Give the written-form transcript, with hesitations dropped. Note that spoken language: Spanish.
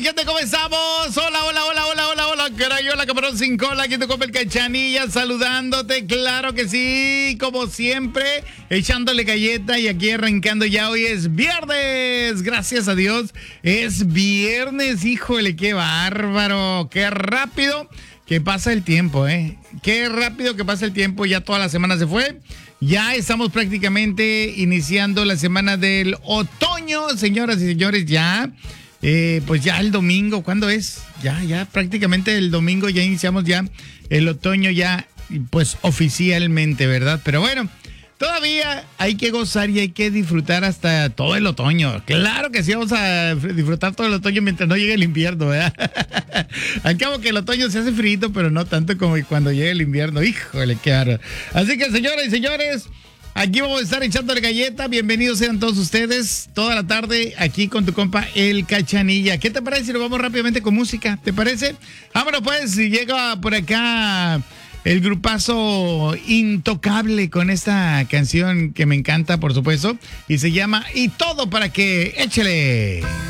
gente, ¿cómo estamos? Hola, hola, hola, hola, hola, hola. Caray, hola, camarón sin cola. Aquí te come el Cachanilla saludándote. Claro que sí, como siempre, echándole galleta y aquí arrancando ya. Hoy es viernes. Gracias a Dios. Es viernes, híjole, qué bárbaro. Qué rápido que pasa el tiempo, ¿eh? Qué rápido que pasa el tiempo. Ya toda la semana se fue. Ya estamos prácticamente iniciando la semana del otoño, señoras y señores, ya. Pues ya el domingo, ¿cuándo es? Ya prácticamente el domingo ya iniciamos ya el otoño ya, pues oficialmente, ¿verdad? Pero bueno, todavía hay que gozar y hay que disfrutar hasta todo el otoño. Claro que sí, vamos a disfrutar todo el otoño mientras no llegue el invierno, ¿verdad? Al cabo que el otoño se hace frío, pero no tanto como cuando llegue el invierno. Híjole, qué bárbaro. Así que, señoras y señores, aquí vamos a estar echándole galleta. Bienvenidos sean todos ustedes toda la tarde aquí con tu compa El Cachanilla. ¿Qué te parece si nos vamos rápidamente con música? ¿Te parece? Vámonos pues, si llega por acá el grupazo Intocable con esta canción que me encanta, por supuesto, y se llama Y Todo para que échele.